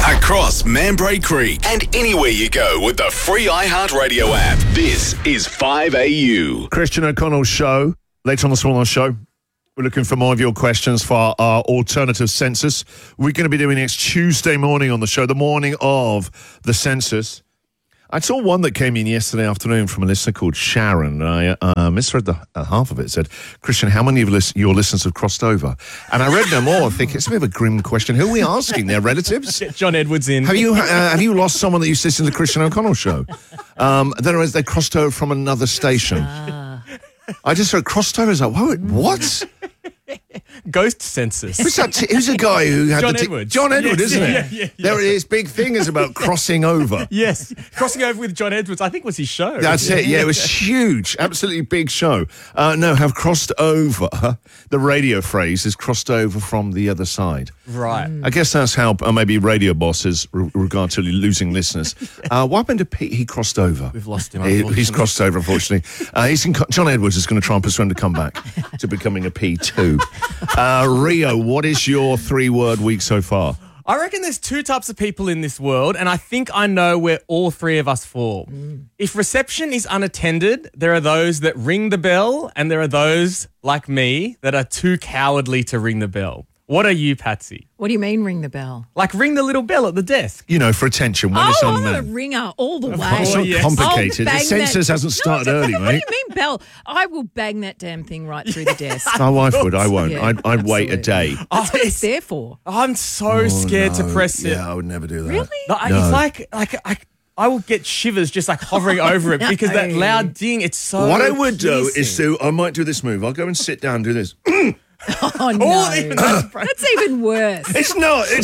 Across Mambray Creek and anywhere you go with the free iHeartRadio app. This is 5AU. Christian O'Connell's show. Later on this morning on the show, we're looking for more of your questions for our alternative census. We're going to be doing next Tuesday morning on the show, the morning of the census. I saw one that came in yesterday afternoon from a listener called Sharon. I misread the half of it. It said, Christian, how many of your listeners have crossed over? And I read no more. I think it's a bit of a grim question. Who are we asking? Their relatives? Get John Edwards in. Have you lost someone that used to listen to the Christian O'Connell show? Then they crossed over from another station. I just heard crossed over. I was like, what? Ghost census. Who's the guy who had John Edwards. John Edwards, Yes, isn't it? yeah. There it is. Big thing is about crossing over. Yes. Crossing over with John Edwards, I think was his show. That's it. Yeah, it was huge. Absolutely big show. No, have crossed over. The radio phrase is crossed over from the other side. Right. I guess that's how maybe radio bosses regard to losing listeners. What happened to Pete? He crossed over. We've lost him, He's crossed over, unfortunately. John Edwards is going to try and persuade him to come back to becoming a P2. Rio, what is your 3-word week so far? I reckon there's 2 types of people in this world, and I think I know where all 3 of us fall. If reception is unattended, there are those that ring the bell, and there are those, like me, that are too cowardly to ring the bell. What are you, Patsy? What do you mean ring the bell? Like ring the little bell at the desk. You know, for attention when it's I'm unmanned. a ringer all the way. It's not yes. complicated. The I'll bang census that- hasn't started early, What do mate. you mean bell? I will bang that damn thing right through the desk. My wife would. I won't. Yeah, I'd wait a day. That's what it's there for. I'm so scared to press it. Yeah, I would never do that. Really? No, It's like I will get shivers just like hovering over it because that loud ding, it's so What I would do piercing. is I might do this move. I'll go and sit down and do this. Oh, no. That's even worse. It's not. is.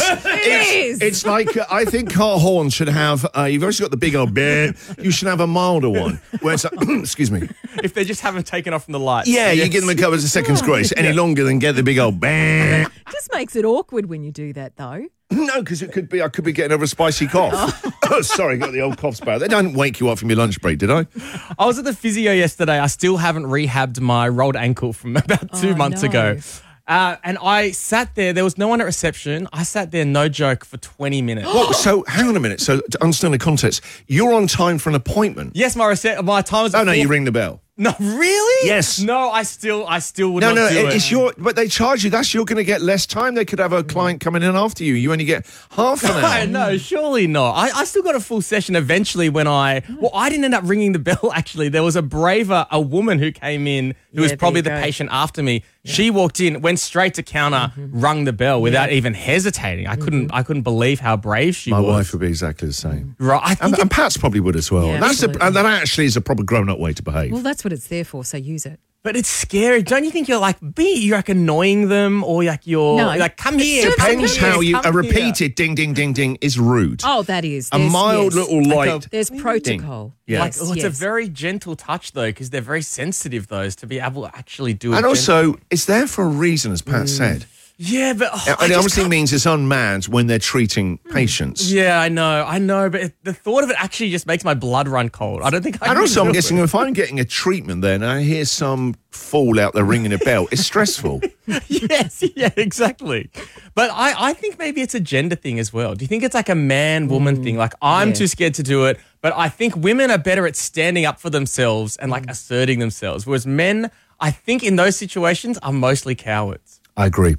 It's like, I think car horns should have, you've always got the big old bear. You should have a milder one. Where it's like, excuse me. If they just haven't taken off from the lights. Yeah, you Yes. give them a couple of seconds grace. Any longer than get the big old bear. Just makes it awkward when you do that, though. No, because I could be getting over a spicy cough. Oh, sorry, got the old cough spell. They don't wake you up from your lunch break, did I? I was at the physio yesterday. I still haven't rehabbed my rolled ankle from about 2 months no. ago. And I sat there. There was no one at reception. I sat there, no joke, for 20 minutes. Well, so hang on a minute. So to understand the context, you're on time for an appointment. Yes, my time was. Oh no, you ring the bell. No, really? Yes. No, I still would No, not do it. it's but they charge you. You're going to get less time. They could have a client coming in after you. You only get half an hour. No, surely not. I still got a full session eventually when I didn't end up ringing the bell, actually. There was a woman who came in who was there probably you the go. patient after me. Yeah. She walked in, went straight to counter, rung the bell without even hesitating. I couldn't believe how brave she My was. wife would be exactly the same. Right. I think And Pat's probably would as well. Yeah, And that actually is a proper grown-up way to behave. Well, that's what it's there for, so use it. but it's scary. Don't you think you're like annoying them or like you're No. like come here? Depends come Depends here, how you... come A here. repeated ding, ding, ding, ding is rude. Oh, that is. A There's- mild yes. little light... There's protocol. Yeah. Like, Yes, it's a yes. very gentle touch, though, because they're very sensitive, those, to be able to actually do it. And also, it's there for a reason, as Pat said. Yeah, but It obviously means it's unmanned when they're treating patients. Yeah, I know, but the thought of it actually just makes my blood run cold. I don't think I And can also, I'm do guessing it. if I'm getting a treatment there and I hear some fool out there ringing a bell, it's stressful. Yes, yeah, exactly. But I think maybe it's a gender thing as well. Do you think it's like a man-woman thing? Like, I'm too scared to do it, but I think women are better at standing up for themselves and, like, asserting themselves, whereas men, I think in those situations, are mostly cowards. I agree.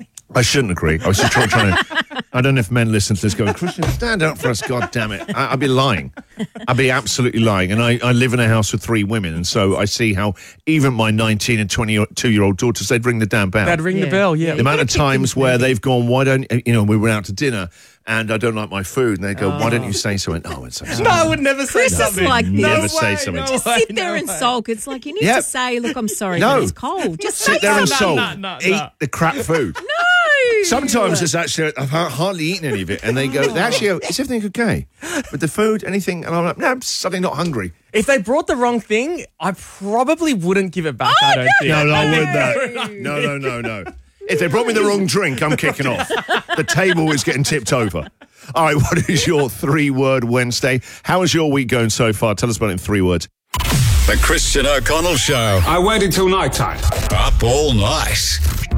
I shouldn't agree. I was just trying to... I don't know if men listen to this going, Christian, stand up for us, God damn it. I'd be lying. I'd be absolutely lying. And I live in a house with 3 women, and so I see how even my 19 and 22-year-old daughters, they'd ring the damn bell. They'd ring the Yeah. bell, yeah. The amount of times where they've gone, why don't... we went out to dinner, and I don't like my food, and they go, why don't you say something? Oh, it's okay. No, I would never say Chris is something. like this. Never No say way, something. no Just way, sit there no and way. sulk. It's like you need Yep. to say, look, I'm sorry, No. but it's cold. Just Sit say there and something. sulk. no. Eat the crap food. No. Sometimes it's actually, I've hardly eaten any of it, and they go, actually, is everything okay? With the food, anything? And I'm like, no, I'm suddenly not hungry. If they brought the wrong thing, I probably wouldn't give it back, I don't think. No, I wouldn't. No. If they brought me the wrong drink, I'm kicking off. The table is getting tipped over. All right, what is your 3-word Wednesday? How is your week going so far? Tell us about it in 3 words. The Christian O'Connell Show. I waited till night time. Up all night.